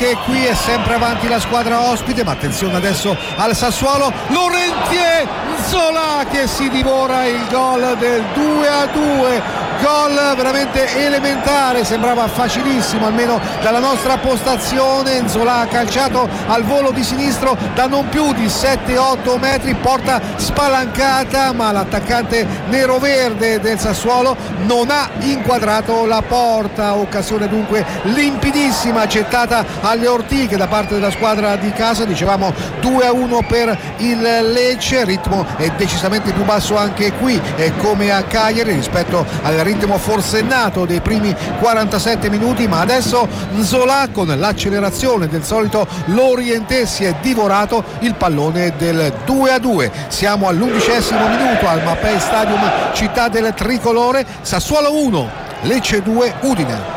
anche qui è sempre avanti la squadra ospite, ma attenzione adesso al Sassuolo. Laurentier Zola che si divora il gol del 2-2, gol veramente elementare, sembrava facilissimo almeno dalla nostra postazione. Zola ha calciato al volo di sinistro da non più di 7-8 metri, porta spalancata, ma l'attaccante nero-verde del Sassuolo non ha inquadrato la porta. Occasione dunque limpidissima gettata alle ortiche da parte della squadra di casa. Dicevamo 2-1 per il Lecce, il ritmo è decisamente più basso anche qui, come a Cagliari, rispetto al ritmo forsennato dei primi 47 minuti, ma adesso Zola con l'accelerazione del solito Laurentier si è divorato il pallone del 2-2. Siamo all'11° minuto al Mapei Stadium, città del tricolore. Sassuolo 1, Lecce 2, Udine.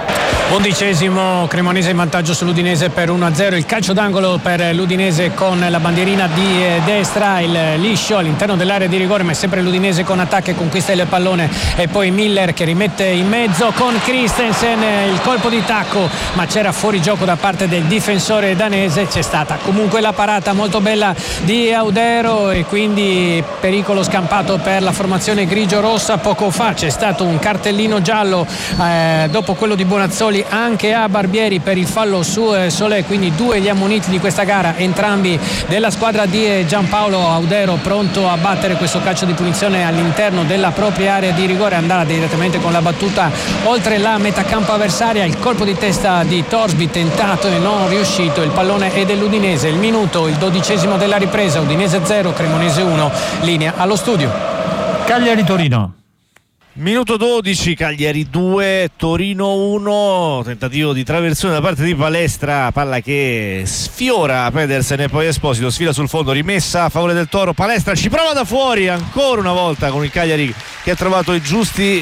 11° Cremonese in vantaggio sull'Udinese per 1-0. Il calcio d'angolo per l'Udinese con la bandierina di destra, il liscio all'interno dell'area di rigore, ma è sempre l'Udinese con attacco e conquista il pallone, e poi Miller che rimette in mezzo con Christensen, il colpo di tacco, ma c'era fuori gioco da parte del difensore danese. C'è stata comunque la parata molto bella di Audero e quindi pericolo scampato per la formazione grigio-rossa. Poco fa c'è stato un cartellino giallo dopo quello di Bonazzoli anche a Barbieri per il fallo su Solé, quindi 2 gli ammoniti di questa gara, entrambi della squadra di Giampaolo. Audero pronto a battere questo calcio di punizione all'interno della propria area di rigore, andava direttamente con la battuta oltre la metà campo avversaria. Il colpo di testa di Torsby tentato e non riuscito, il pallone è dell'Udinese. Il minuto, il 12° della ripresa, Udinese 0 Cremonese 1, linea allo studio. Cagliari-Torino. Minuto 12, Cagliari 2, Torino 1, tentativo di traversone da parte di Palestra, palla che sfiora Pedersen e poi Esposito, sfila sul fondo, rimessa a favore del Toro. Palestra ci prova da fuori ancora una volta con il Cagliari che ha trovato i giusti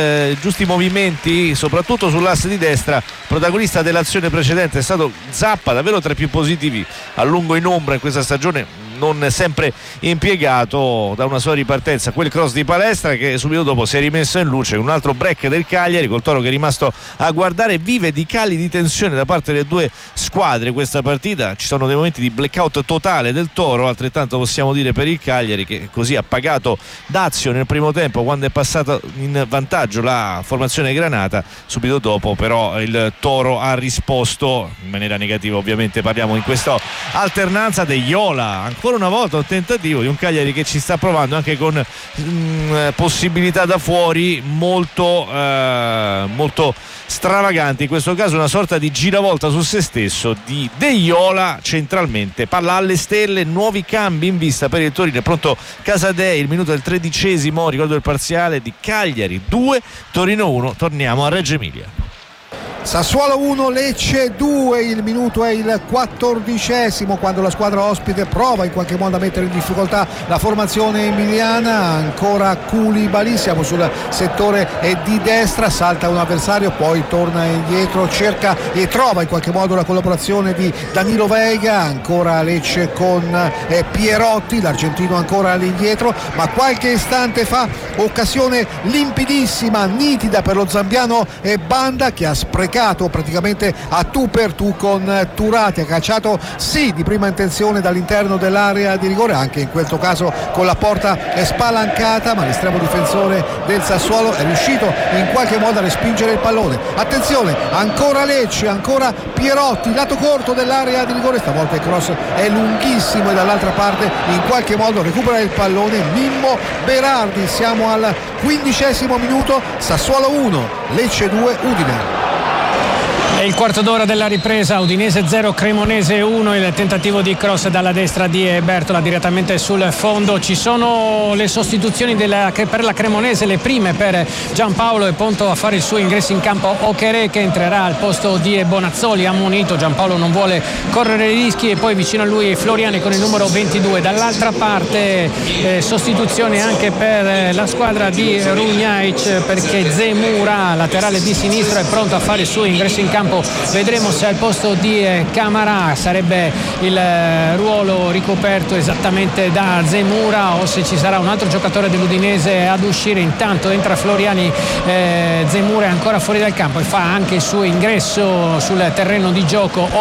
movimenti, soprattutto sull'asse di destra. Protagonista dell'azione precedente è stato Zappa, davvero tra i più positivi a lungo in ombra in questa stagione, non sempre impiegato da una sua ripartenza. Quel cross di Palestra che subito dopo si è rimesso in luce con un altro break del Cagliari, col Toro che è rimasto a guardare. Vive di cali di tensione da parte delle due squadre questa partita, ci sono dei momenti di blackout totale del Toro, altrettanto possiamo dire per il Cagliari, che così ha pagato dazio nel primo tempo quando è passata in vantaggio la formazione granata. Subito dopo però il Toro ha risposto in maniera negativa, ovviamente parliamo in questa alternanza. De Iola ancora una volta un tentativo di un Cagliari che ci sta provando anche con possibilità da fuori molto stravaganti, in questo caso una sorta di giravolta su se stesso di De Iola centralmente. Palla alle stelle, nuovi cambi in vista per il Torino, è pronto Casadei. Il minuto del 13°, ricordo il parziale, di Cagliari 2 Torino 1. Torniamo a Reggio Emilia. Sassuolo 1, Lecce 2, il minuto è il 14° quando la squadra ospite prova in qualche modo a mettere in difficoltà la formazione emiliana. Ancora Koulibaly, siamo sul settore di destra, salta un avversario, poi torna indietro, cerca e trova in qualche modo la collaborazione di Danilo Veiga. Ancora Lecce con Pierotti, l'argentino ancora all'indietro, ma qualche istante fa occasione limpidissima, nitida per lo zambiano Banda, che ha sprecato praticamente a tu per tu con Turati. Ha calciato sì di prima intenzione dall'interno dell'area di rigore, anche in questo caso con la porta spalancata, ma l'estremo difensore del Sassuolo è riuscito in qualche modo a respingere il pallone. Attenzione, ancora Lecce, ancora Pierotti, lato corto dell'area di rigore, stavolta il cross è lunghissimo e dall'altra parte in qualche modo recupera il pallone Mimmo Berardi. Siamo al 15° minuto, Sassuolo 1, Lecce 2, Udine. È il quarto d'ora della ripresa, Udinese 0 Cremonese 1, il tentativo di cross dalla destra di Bertola direttamente sul fondo. Ci sono le sostituzioni per la Cremonese, le prime per Giampaolo, è pronto a fare il suo ingresso in campo Occherè, che entrerà al posto di Bonazzoli ammonito. Giampaolo non vuole correre rischi, e poi vicino a lui Floriani con il numero 22. Dall'altra parte sostituzione anche per la squadra di Runjaic, perché Zemura, laterale di sinistra, è pronto a fare il suo ingresso in campo. Vedremo se al posto di Camara sarebbe il ruolo ricoperto esattamente da Zemura o se ci sarà un altro giocatore dell'Udinese ad uscire. Intanto entra Floriani, Zemura è ancora fuori dal campo e fa anche il suo ingresso sul terreno di gioco